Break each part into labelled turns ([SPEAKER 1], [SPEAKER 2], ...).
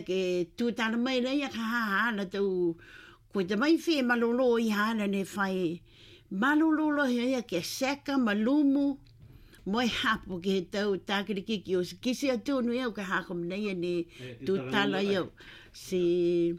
[SPEAKER 1] ke tu tana mai le ya ha na tu ko te mai fi malolo I hana ne fai malolo ya ke seka malumu moi hapo ke tau takiri ki o kisi atu no eu ka ha kom nei ne tu tala yo si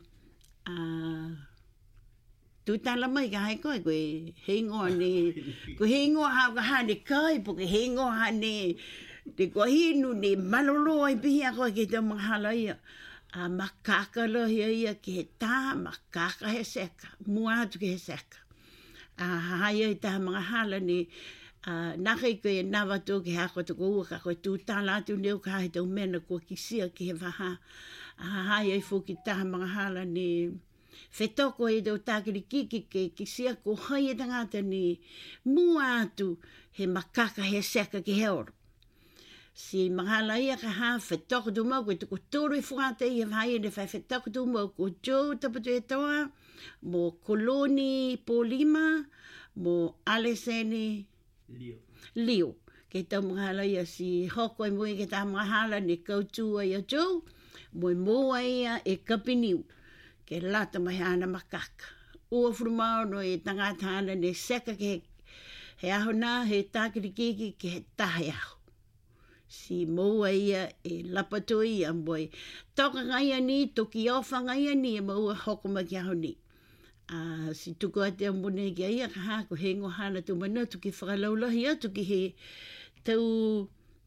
[SPEAKER 1] tu tala mai ka hai ko hingo ni ko hingo ha ni kai po ke hingo ha ni te ko hinu ni malolo I pia ko ke te mahala ia a makaka lo ia ke ta makaka he seka mua tu ke seka hai ai ta mga hala ni nake ko e nawa tō ke hako te kou ka koe tū tāla tu neu ka hai tau mena ko kisia ke he waha hai ai fuki taha mga hala ni whetoko e tau tākiri kiki ke kisia ko hai e tangata ni mua atu he makaka he seka ke he oro. Si mga hala ia ka ha whetoko tu mau koe tuko tōru I whungata I he whai e ne whai whetoko tu mau ko Joe tapatu e toa mo Koloni Polima mo Aleseni Leo. Ke tau mga hala ia si hoko e mui ke tau mga hala ni kautua ia Joe mo mua ia e kapiniu ke lata mai ana makaka. Ua furumao no e tangata ana ne seka ke he aho nā he tākiri kiki ke he tahe aho. Si mua ia e lapatoi ia moi. Toka ngai ani, toki ofa ngai ani e maua hoko ma ki aho ni. Si tuku ate ambune ki aia ka hako he ngohana tu mana tuki whakalaulahi atu ki he tau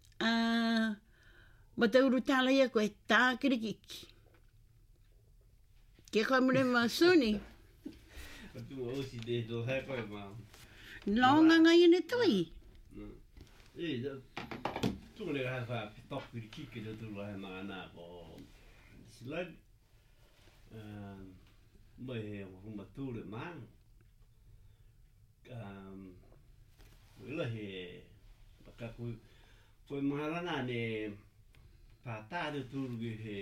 [SPEAKER 1] matauru tala ia ko e tākiri kiki. Ke koe mune masuni?
[SPEAKER 2] Tu osi de do hai koe ma.
[SPEAKER 1] Longa ngai ane tui?
[SPEAKER 2] Tu le ha fa tākiri kiki do tu lai ma ana ko slag. Mai he huma tūre mang. Wila he baka koe maharana ne pātāre tūru ki he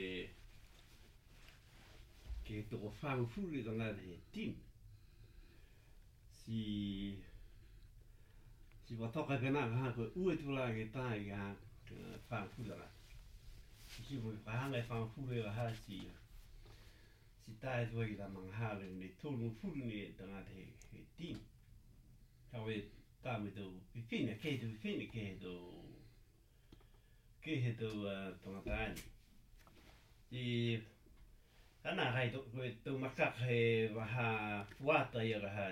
[SPEAKER 2] ke toko whangfuri tanga he tim. Si watoka pena ka koe ue tula ke tāi ka whangfuri tanga. Si koe whahanga e whangfuri ka ha si tāi tua ki tā mga hale ne tōru furu ne tanga he tim. Kawe tāme tau pipine, kei tau pipine, kei he tau tongatāni. I ana hai tau makaka he waha fuata ia raha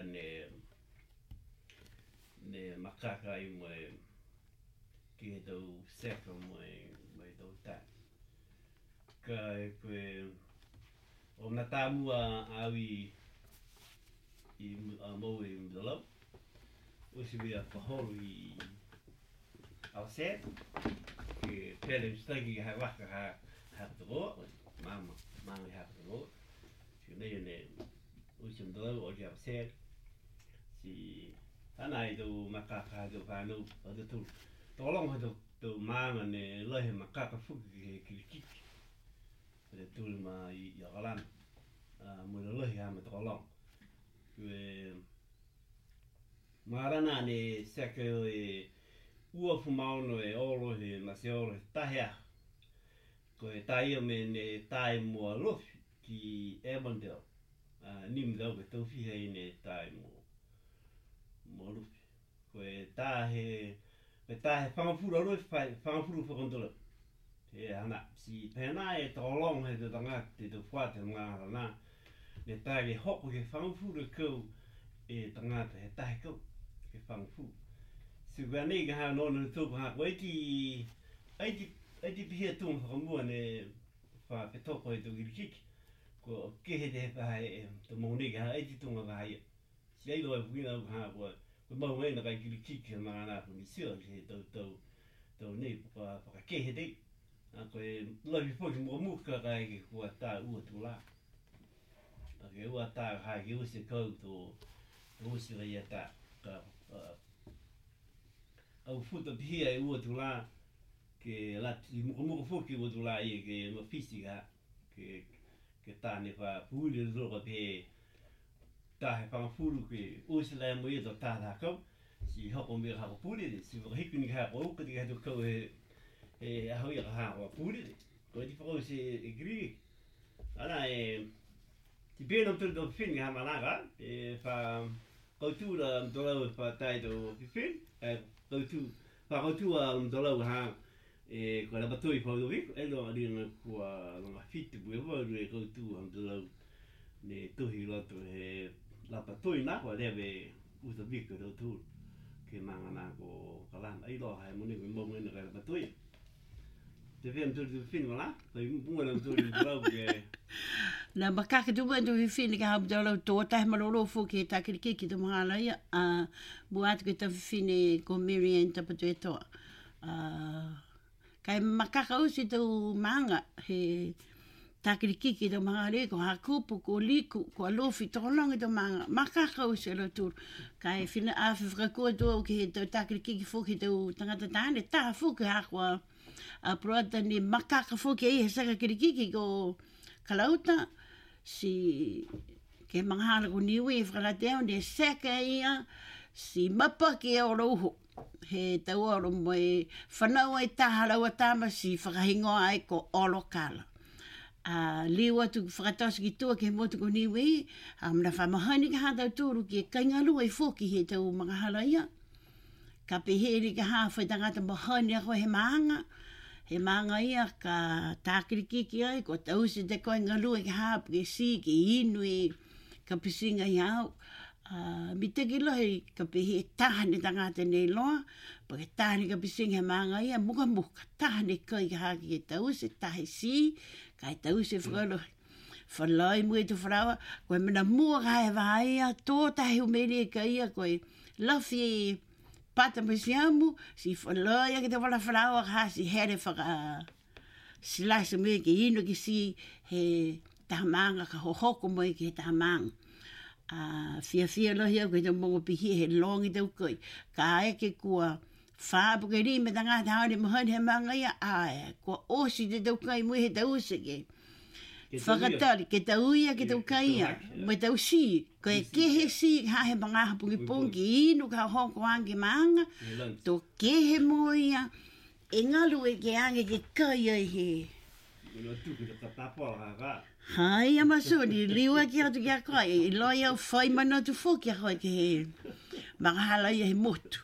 [SPEAKER 2] ne makaka I moe ki he tau seka moe tau tā. Ka koe o na tāmua awi I mau I mdalau. Osi wea whahoro I Ausset. Ke pere mstaki ki hai waka hapataroa. Mama I hapataroa. Si nei ne osi mdalau o ki Ausset. Si ana I tau makaka tau whanau. O te tau tolong hai tau mama ne lehe makaka fuki ki he kirikiki. O te tūle ma I Agalana. Muna lehe hama tolong. Kue marana ne seke o e ua fumauno e olo he masiolo he tahea. Ko e taia me ne tae mua lofi ki Avondale. Nimdau ke tauwhi hei ne tae mua lofi. Ko e tae whangapura lofi whangapura whakondola. He hana, si pēnā e tolong he te tanga te te whate mga harana. Ne tae ke hoko ke whangapura kau e tangata he tahe kau. Ke whangapura. Si kua nei ka hao nōna tōku hako, aiti pihia tōng whakamua ne whaketoko e tō kirikiki. Ko kehe te he whahe e tō mō nei ka hao, aiti tōnga whahe. Si ailo e pukina au ka hao, ko mau mei na kai kirikiki he mga nā kuni sio he tau nei whakakehe tei. Ko e lawi poki mua muka kai ke kua tā ua tū la. Ke ua tā kai ke usi kau tō usi rai a tā. Au futa pihia e ua tū la ke lati muka fuki ua tū la I ke mawhisi ka ke tā ne wha puhuri roka pe tā he whangafuru ke usi lai mo I tō tā tā kau. Si hoko mea hako pūrere, si wakahikuni ka hako aukati ka hatu kau he aho I ka hako pūrere. Ko e ti whakau se e kiriki. Ana ti pena tu do fin ha managa fa koutu la dolo fa tai do fin koutu fa koutu dolo ha ko la batoi fa do vi e lo ali na ko la fit bu vo le koutu dolo ne to hi lo to la batoi na ko deve usa vi ko tu ke mangana ko kalan ai lo ha mo ni mo mo ne la batoi te vem tu fin wala tai mo na tu dolo ke
[SPEAKER 1] na makaka tu bantu fini ka habdalo to ta malolo fo ke ta ki to mahala ya buat ke ta fini ko Miriam ta pato kai makaka usi tu manga he ta ki to mahala ko hakupu ko liku ko lofi to long to manga makaka usi lo tu kai fina afra ko to ke ta ki fo ke to tanga ta fo ke akwa a prota ni makaka fo ke e sa ki ko kalauta si ke manghala ko niwi whakalateo ne seka ia si mapa ke o roho he tau oro moe whanau ai taharau atama si whakahingoa ai ko olo kala liwa tu whakatausi ki tua ke motu ko niwi mna whamahani ka hatau tūru ki kaingalu ai fōki he tau mangahala ia ka peheri ka hawhai tangata mahani ako he maanga he manga ia ka tākirikiki ai, ko tausi te koe ngalua ki hāpu ke si, ke inui, ka pisinga i au. Mi teki lohi ka pihi e tahane tangata nei loa, pa ke tahane ka pisinga he manga ia, muka muka, tahane koe ki hāki ke tausi, tahe si, ka e tausi whakalohi. Whalai mui tu wharawa, koe mina mua ka he wahaia, tō tahe umeri e ka ia, koe lafi pata mesiamu si whaloia ki te wala whalawa ka si here whaka silasa me ki ino ki si he tahamanga ka hohoko mo ki he tahamanga. Fia lohi au ki te mongo pihi he longi tau koi. Ka eke kua whaapu ke rime tanga te haone mahani he manga ia ae. Kua osi te tau kai mui he tau usike. Whakatari, ke tau ia, ke tau kaia, mai tau si, ko e kehe si, hahe mangaha pungi pungi, inu ka hoko ange maanga, to kehe mo ia, e ngalu e ke ange ke kaia i he. Hai, amasoni, liwa ki atu ki a kai, i loi au whai mana tu whoki a kai ke he, mangahala ia he motu.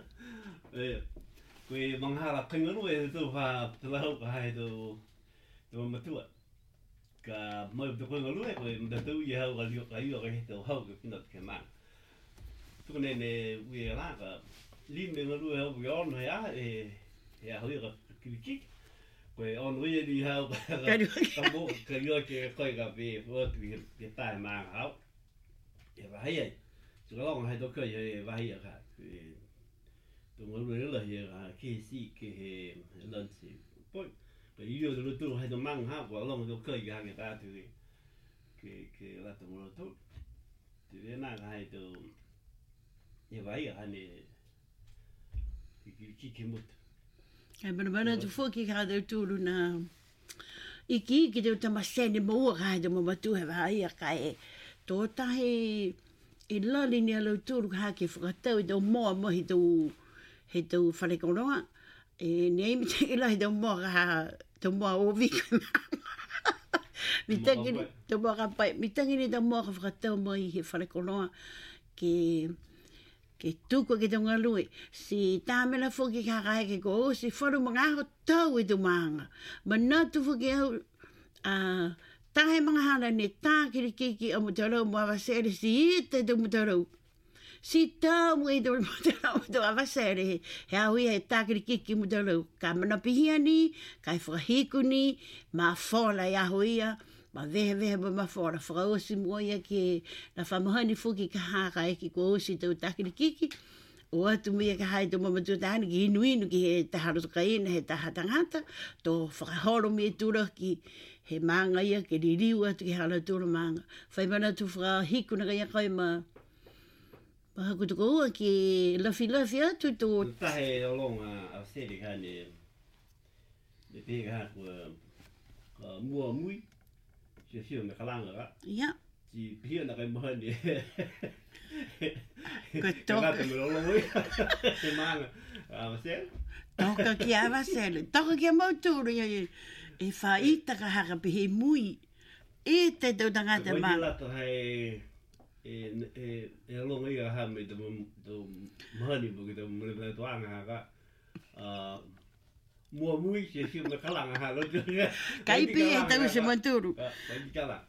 [SPEAKER 2] Koe mangahala kaingaru e tau wha talahu ka hae tau matua. Ka mai to ko ngalu e ko mda tu ye hau galio ka io ka to hau ke pinat ke man tu ne we la ka lim ne ngalu e hau ke on ya ya hau ka ki ko on we di hau ka mo ka io ke ko ka be fo tu ke ta ma hau e va hai tu lo hai to ko ye va hai ka tu ngalu le ye ki si ke lan si po io do tu hai do mang ha ko long do kai ga ke ta tu ke la to mo to ti ve na hai do ye vai ha ne ki mut
[SPEAKER 1] Ai bana tu foki ka do tu na iki ki do tama sene mo ga do mo tu he vai ka e to ta he e lali ni lo tu ha ke fu ta do mo hi do fare ko no e nei mi te la do mo ha to mo o vi mi tangi to mo ka pai mi tangi ni to mo ka frata mo i he fare koloa ke tu ko ke to ngalu si tamela fo ki ka ga ke go si foru mo nga tau e do manga mana tu fo ke tahe mga hala ne ta ki o mo taro mo va ser si te do mo taro si tau e do do avasere he aui e takiri kiki mudalo ka mana pihiani kai whahiku ni ma whola ia hoia ma vehe ma whola whakaosi moia ki na whamahani fuki ka haka e ki ko osi tau takiri kiki o atu mia ka hai to mamatu tahani ki inu ki he taharo ka ina he taha tangata to whakahoro mi e tura ki he manga ia ke ririu atu ki hala tura manga whaimana tu whakahiku na kaya kai ma Aku tu kau ki lafi atu tu.
[SPEAKER 2] Tahe olong a seri ka ne pe ka ko mua mui. Je me kalanga ka.
[SPEAKER 1] Ya.
[SPEAKER 2] Ji pia na ka mo ni.
[SPEAKER 1] Ko to.
[SPEAKER 2] Ka te mo lo mui. Te manga. Sel.
[SPEAKER 1] Toka ki ava sel. Toka ki mo tu e fa ita ka ha pe mui. I te tau tangata
[SPEAKER 2] Koe
[SPEAKER 1] ma.
[SPEAKER 2] ni lata hei e longa ia ha me tau mahani puki tau mune tuanga haka. Mua mui se siu me kalanga ha lo.
[SPEAKER 1] Kai pi e tau se maturu.
[SPEAKER 2] Kai kala.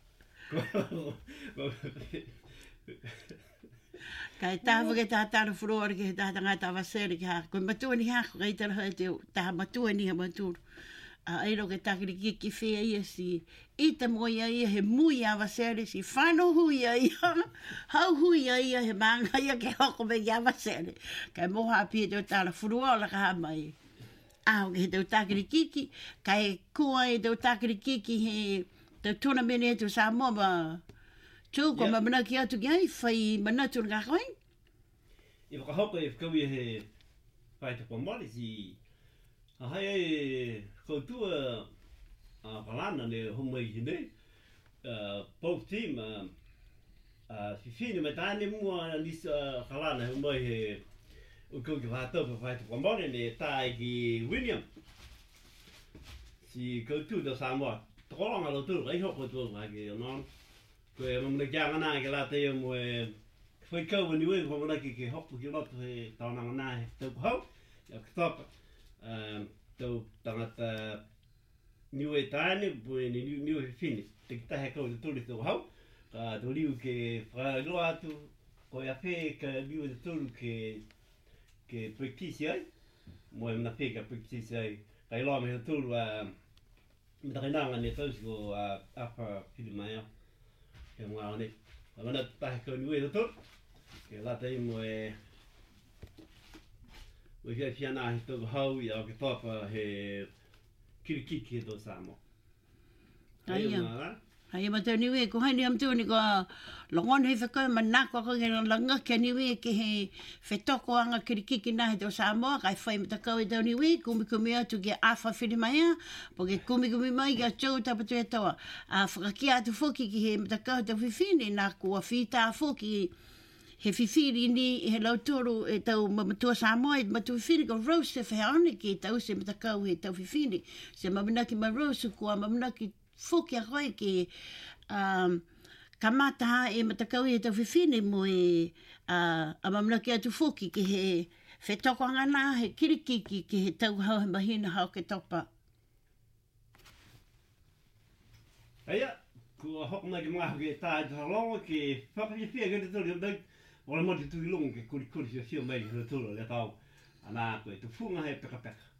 [SPEAKER 1] Kai tawa ke tātara furoa ke tā tangata wasere ki ha. Koe matua ni hako kai tara hoi te taha matua ni ha maturu. Airo ke takiri ki whea ia si i te moia ia he mui a wasere si whano hui a ia. Hau hui a ia he manga ia ke hoko me ia wasere. Kai moha pia te o tāra furoa o la ka hamai. Aho ke he tau takiri kiki. Kai kua e tau takiri kiki he tau tuna mene e tu sa moa tū ko ma mana ki atu ki ai whai manatu ngā koe.
[SPEAKER 2] I whakahoko e whakawi he whai te pamari si ahai e koutua palana ne homai hine both team si whine me tāne mua nisa kalana homai he ukau ki whātau pa whai te pamari ne tāi ki William si koutua da Samoa tokolanga lo tūru ai hoko tūru mai ki onon koe mamuna kia ngana ke la te mo e foi kau ni we ko mana ke hopu ki lotu he tauna ngana he tau hau ya stop tau tangata niu e tane po ni niu he fini te ta he ko tu tu hau ka tu liu ke fra lo atu ko ya fe ka liu de tu ke practice ai mo e na fe ka practice ai kai lo me tu me ta ngana ne tau ko apa fili mai ke ngā ne. Mana tahe kau niwe to. Ke la te mo e we he fiana he to hau ia ke topa he kirikiki do Samoa.
[SPEAKER 1] Aia. Aia ma te niwe ko hai ni am tu ni ko longon he whakau manako ko ke langa ke niwe ke he whetoko anga kirikiki na he to Samoa kai whai mata kau e tau niwe kumi atu ke awha whiri mai a po ke kumi mai ke tau tapatu e taua a whakakia atu whoki ki he mata kau tau whiwhine nā kua whita whoki he whiwhiri ni he lautoro e tau mamatua Samoa e matu whiwhiri ko roast e whaone ki tau se mata kau he tau whiwhiri se mamanaki ma roast kua mamanaki whoki a koe ki kamata ha e matakau e tau whiwhine mo e a mamanaki atu whoki ki he whetoko ngana he kirikiki ki he tau hau he mahina hau ke topa.
[SPEAKER 2] Aia, kua hoko mai ke mga ke tā e tahalonga ke whakawhiwhia ke te tōri o dau wala mo te tui longa ke kuri si o mai ke tōro le tau ana koe tu funga he peka peka.